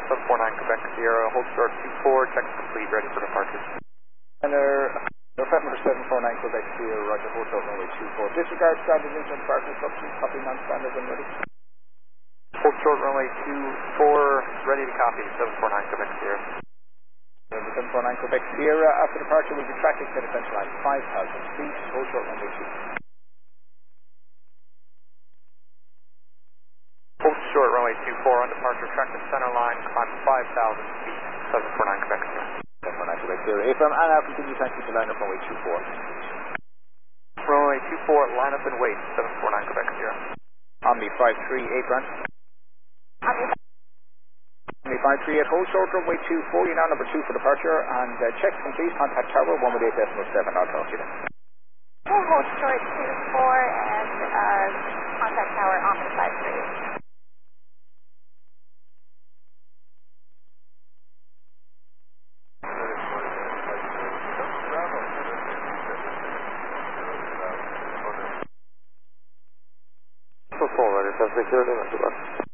749 Quebec Sierra, hold short 24, checks complete, ready for departure. November 749 Quebec Sierra, roger, hold short runway 24. Disregard standard engine departure instructions, copy non-standard when ready. Hold short runway 24, ready to copy, 749 Quebec Sierra. 749 Quebec Sierra, after departure we'll be tracking center center line 5,000 feet, hold short runway 2. Hold short runway 24 on departure, track the center line, climb 5,000 feet, 749 Quebec Sierra. 749 Quebec Sierra, affirm, and now continue taxi to line up runway 24. Runway 24, line up and wait, 749 Quebec Sierra. Omni 53, apron. Omni 53 at hold short runway 24, you're now number 2 for departure, and check complete, contact tower 118.7, I'll talk to you then. Hold short 24 and contact tower Omni 53. So 4, ready, 760,